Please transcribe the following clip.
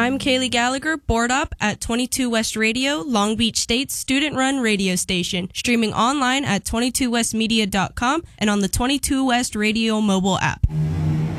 I'm Kaylee Gallagher, board op at 22 West Radio, Long Beach State's student-run radio station, streaming online at 22westmedia.com and on the 22 West Radio mobile app.